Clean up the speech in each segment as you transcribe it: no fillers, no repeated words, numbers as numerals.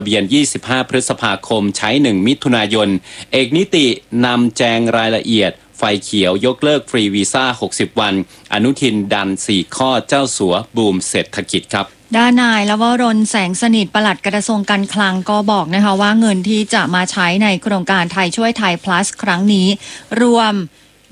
ทะเบียน 25 พฤษภาคม ใช้ 1 มิถุนายน เอกนิตินำแจงรายละเอียด ไฟเขียวยกเลิกฟรีวีซ่า 60 วัน อนุทินดัน 4 ข้อเจ้าสัวบูมเศรษฐกิจครับด้านนายลวรน แสงสนิทปลัดกระทรวงการคลังก็บอกนะคะว่าเงินที่จะมาใช้ในโครงการไทยช่วยไทย plus ครั้งนี้รวม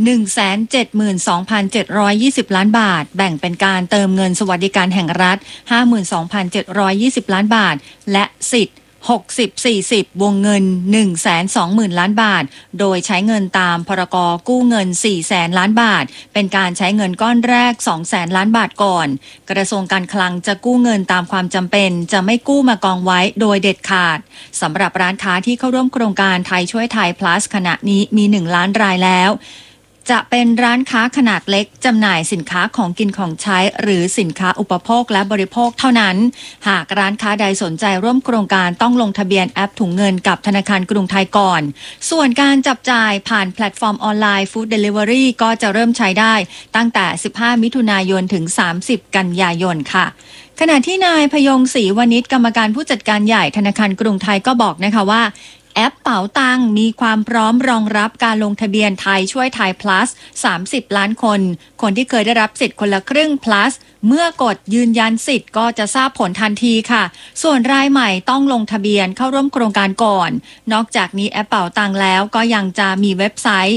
172,720 ล้านบาทแบ่งเป็นการเติมเงินสวัสดิการแห่งรัฐ 52,720 ล้านบาทและสิทธิ์60-40 วงเงิน 120,000 ล้านบาทโดยใช้เงินตามพรก.กู้เงิน 400,000 ล้านบาทเป็นการใช้เงินก้อนแรก 200,000 ล้านบาทก่อนกระทรวงการคลังจะกู้เงินตามความจำเป็นจะไม่กู้มากองไว้โดยเด็ดขาดสำหรับร้านค้าที่เข้าร่วมโครงการไทยช่วยไทย plus ขณะนี้มี 1 ล้านรายแล้วจะเป็นร้านค้าขนาดเล็กจำหน่ายสินค้าของกินของใช้หรือสินค้าอุปโภคและบริโภคเท่านั้นหากร้านค้าใดสนใจร่วมโครงการต้องลงทะเบียนแอปถุงเงินกับธนาคารกรุงไทยก่อนส่วนการจับจ่ายผ่านแพลตฟอร์มออนไลน์ฟู้ดเดลิเวอรี่ก็จะเริ่มใช้ได้ตั้งแต่ 15 มิถุนายนถึง 30 กันยายนค่ะขณะที่นายพยงศรีวณิชกรรมการผู้จัดการใหญ่ธนาคารกรุงไทยก็บอกนะคะว่าแอปเป๋าตังมีความพร้อมรองรับการลงทะเบียนไทยช่วยไทย plus 30 ล้านคนที่เคยได้รับสิทธิ์คนละครึ่ง plus เมื่อกดยืนยันสิทธิ์ก็จะทราบผลทันทีค่ะส่วนรายใหม่ต้องลงทะเบียนเข้าร่วมโครงการก่อนนอกจากนี้แอปเป๋าตังแล้วก็ยังจะมีเว็บไซต์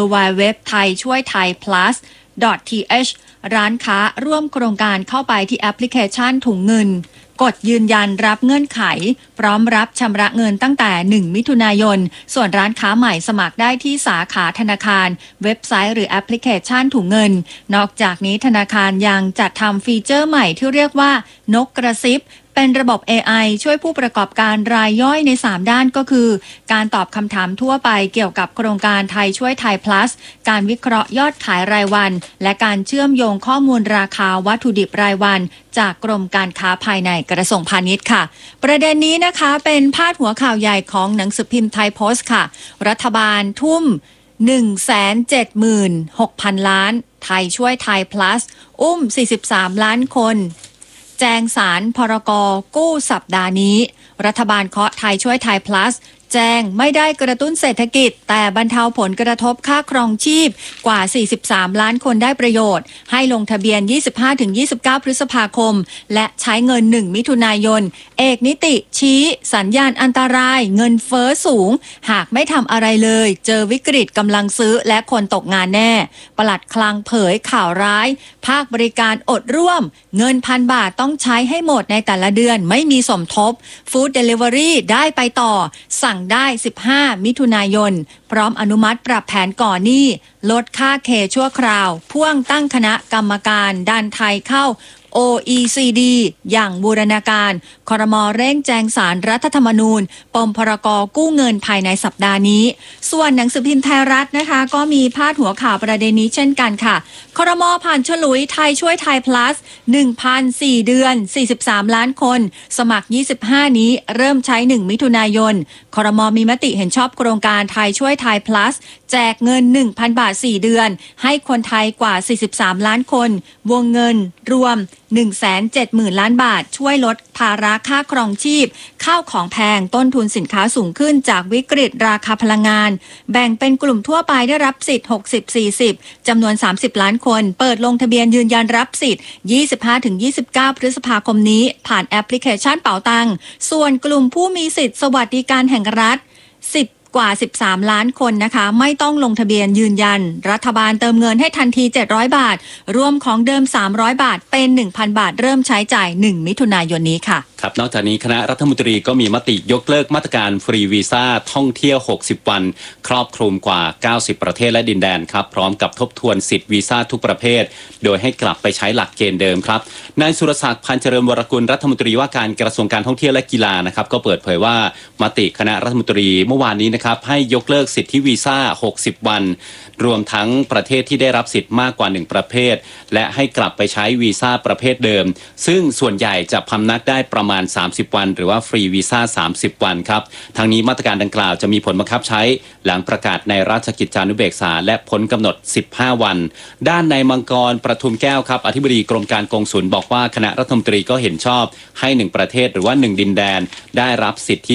www.thaichuithai+.th ร้านค้าร่วมโครงการเข้าไปที่แอปพลิเคชันถุงเงินกดยืนยันรับเงื่อนไขพร้อมรับชำระเงินตั้งแต่ 1 มิถุนายนส่วนร้านค้าใหม่สมัครได้ที่สาขาธนาคารเว็บไซต์หรือแอปพลิเคชันถุงเงินนอกจากนี้ธนาคารยังจัดทำฟีเจอร์ใหม่ที่เรียกว่านกกระซิบเป็นระบบ AI ช่วยผู้ประกอบการรายย่อยใน 3 ด้านก็คือการตอบคำถามทั่วไปเกี่ยวกับโครงการไทยช่วยไทย plus การวิเคราะห์ยอดขายรายวันและการเชื่อมโยงข้อมูลราคาวัตถุดิบรายวันจากกรมการค้าภายในกระทรวงพาณิชย์ค่ะประเด็นนี้นะคะเป็นพาดหัวข่าวใหญ่ของหนังสือพิมพ์ไทยโพสต์ค่ะรัฐบาลทุ่ม 176,000 ล้านไทยช่วยไทย plus 43 ล้านคนแจงสารพรก.กู้สัปดาห์นี้รัฐบาลเคาะไทยช่วยไทย plus แจ้งไม่ได้กระตุ้นเศรษฐกิจแต่บรรเทาผลกระทบค่าครองชีพกว่า43ล้านคนได้ประโยชน์ให้ลงทะเบียน 25-29 พฤษภาคมและใช้เงิน 1 มิถุนายนเอกนิติชี้สัญญาณอันตรายเงินเฟ้อสูงหากไม่ทำอะไรเลยเจอวิกฤตกำลังซื้อและคนตกงานแน่ปลัดคลังเผยข่าวร้ายภาคบริการอดร่วมเงิน1,000 บาทต้องใช้ให้หมดในแต่ละเดือนไม่มีสมทบฟู้ดเดลิเวอรี่ได้ไปต่อสั่งได้ 15 มิถุนายนพร้อมอนุมัติปรับแผนก่อนหนี้ลดค่าเคชั่วคราวพ่วงตั้งคณะกรรมการดันไทยเข้า OECD อย่างบูรณาการครม.เร่งแจงสารรัฐธรรมนูญปมพรก.กู้เงินภายในสัปดาห์นี้ส่วนหนังสือพิมพ์ไทยรัฐนะคะก็มีพาดหัวข่าวประเด็นนี้เช่นกันค่ะครม.ผ่านฉลุยไทยช่วยไทย plus 1,004 เดือน43ล้านคนสมัคร25นี้เริ่มใช้1มิถุนายนครม.มีมติเห็นชอบโครงการไทยช่วยไทย plus แจกเงิน 1,000 บาท4เดือนให้คนไทยกว่า43ล้านคนวงเงินรวม 170,000 ล้านบาทช่วยลดภาระค่าครองชีพข้าวของแพงต้นทุนสินค้าสูงขึ้นจากวิกฤตราคาพลังงานแบ่งเป็นกลุ่มทั่วไปได้รับสิทธิ์ 60-40 จำนวน30ล้านคนเปิดลงทะเบียนยืนยันรับสิทธิ์ 25-29 พฤษภาคมนี้ผ่านแอปพลิเคชันเป๋าตังส่วนกลุ่มผู้มีสิทธิ์สวัสดิการแห่งรัฐกว่า13ล้านคนนะคะไม่ต้องลงทะเบียนยืนยันรัฐบาลเติมเงินให้ทันที700บาทรวมของเดิม300บาทเป็น 1,000 บาทเริ่มใช้จ่าย1มิถุนายนนี้ค่ะครับนอกจากนี้คณะรัฐมนตรีก็มีมติยกเลิกมาตรการฟรีวีซ่าท่องเที่ยว60วันครอบคลุมกว่า90ประเทศและดินแดนครับพร้อมกับทบทวนสิทธิวีซ่าทุกประเภทโดยให้กลับไปใช้หลักเกณฑ์เดิมครับนายสุรศักดิ์พันธ์เจริญวรกุลรัฐมนตรีว่าการกระทรวงการท่องเที่ยวและกีฬานะครับก็เปิดเผยว่ามติคณะรัฐมนตรีเมื่อวานนี้นะครับนะครับให้ยกเลิกสิทธิวีซ่า60 วันรวมทั้งประเทศที่ได้รับสิทธิ์มากกว่า1ประเภทและให้กลับไปใช้วีซ่าประเภทเดิมซึ่งส่วนใหญ่จะพำนักได้ประมาณ30 วันหรือว่าฟรีวีซ่า30 วันครับทางนี้มาตรการดังกล่าวจะมีผลบังคับใช้หลังประกาศในราชกิจจานุเบกษาและพ้นกำหนด15 วันด้านนายมังกรประทุมแก้วครับอธิบดีกรมการกงสุลบอกว่าคณะรัฐมนตรีก็เห็นชอบให้1ประเทศหรือว่า1ดินแดนได้รับสิทธิ